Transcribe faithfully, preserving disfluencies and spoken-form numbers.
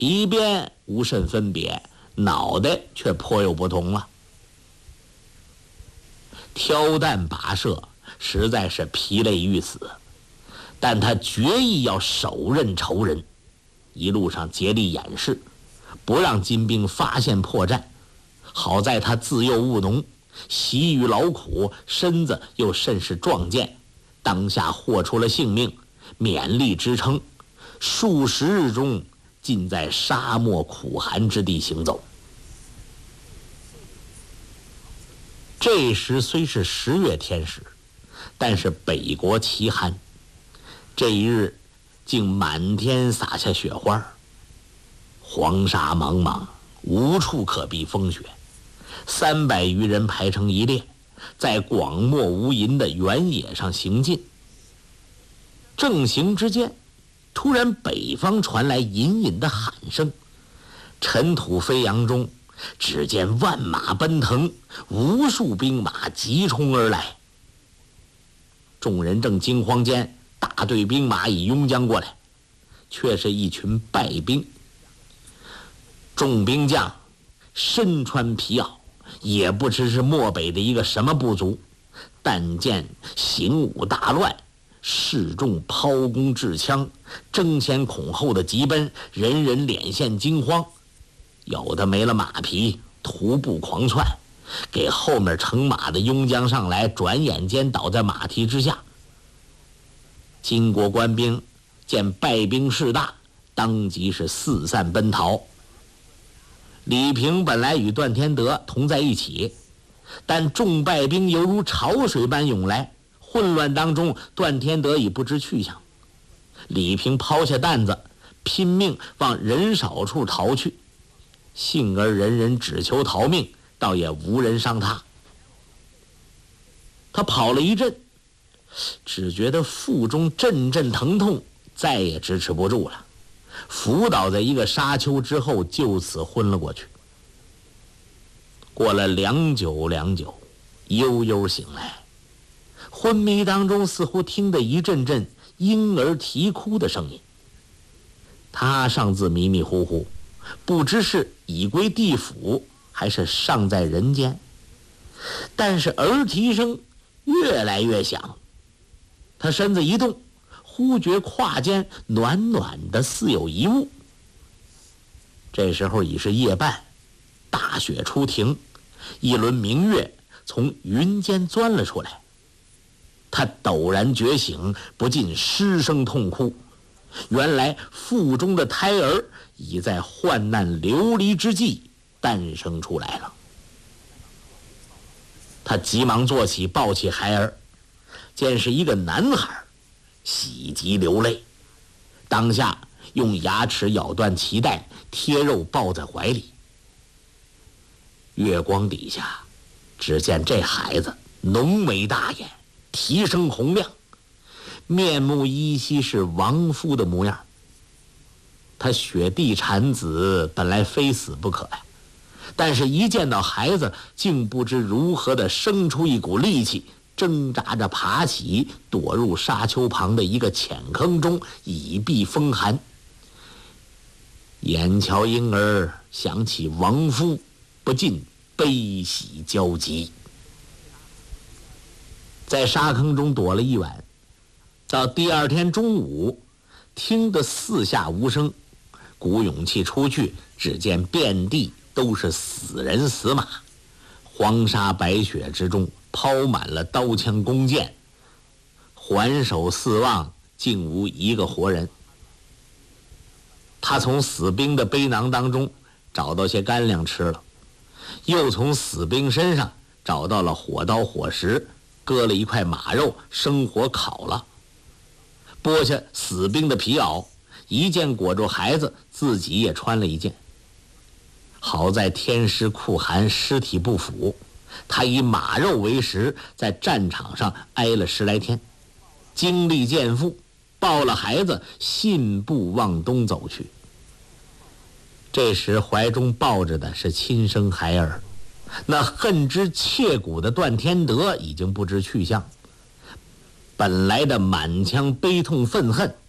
一边无甚分别，脑袋却颇有不同了。挑担跋涉实在是疲累欲死，但他决意要手刃仇人，一路上竭力掩饰，不让金兵发现破绽。好在他自幼务农，习于劳苦，身子又甚是壮健，当下豁出了性命，勉力支撑，数十日中尽在沙漠苦寒之地行走。这时虽是十月天时，但是北国奇寒，这一日竟满天洒下雪花，黄沙茫茫，无处可避风雪。三百余人排成一列，在广漠无垠的原野上行进。正行之间，突然北方传来隐隐的喊声，尘土飞扬中，只见万马奔腾，无数兵马急冲而来。众人正惊慌间，大队兵马已拥将过来，却是一群败兵。众兵将身穿皮袄，也不知是漠北的一个什么部族，但见行武大乱，示众抛弓掷枪，争先恐后的急奔，人人脸现惊慌，有的没了马匹，徒步狂窜，给后面乘马的拥将上来，转眼间倒在马蹄之下。金国官兵见败兵势大，当即是四散奔逃。李平本来与段天德同在一起，但众败兵犹如潮水般涌来，混乱当中，段天德已不知去向。李平抛下担子，拼命往人少处逃去，幸而人人只求逃命，倒也无人伤他。他跑了一阵，只觉得腹中阵阵疼痛，再也支持不住了，伏倒在一个沙丘之后，就此昏了过去。过了良久良久，悠悠醒来，昏迷当中似乎听得一阵阵婴儿啼哭的声音。他尚自迷迷糊糊，不知是已归地府还是尚在人间，但是儿啼声越来越响。他身子一动，忽觉胯间暖暖的，似有一物。这时候已是夜半，大雪初停，一轮明月从云间钻了出来。他陡然觉醒，不禁失声痛哭。原来腹中的胎儿已在患难流离之际诞生出来了。他急忙坐起，抱起孩儿，见是一个男孩，喜极流泪，当下用牙齿咬断脐带，贴肉抱在怀里。月光底下，只见这孩子浓眉大眼，啼声洪亮，面目依稀是亡夫的模样。他雪地产子，本来非死不可呀，但是一见到孩子，竟不知如何的生出一股力气，挣扎着爬起，躲入沙丘旁的一个浅坑中，以避风寒。眼瞧婴儿，想起亡夫，不禁悲喜交集。在沙坑中躲了一晚，到第二天中午，听得四下无声，鼓勇气出去，只见遍地都是死人死马，黄沙白雪之中抛满了刀枪弓箭，环首四望，竟无一个活人。他从死兵的背囊当中找到些干粮吃了，又从死兵身上找到了火刀火石，割了一块马肉，生火烤了，剥下死兵的皮袄，一件裹住孩子，自己也穿了一件。好在天湿酷寒，尸体不腐，他以马肉为食，在战场上挨了十来天，精力渐复，抱了孩子，信步往东走去。这时怀中抱着的是亲生孩儿，那恨之切骨的段天德已经不知去向。本来的满腔悲痛愤恨，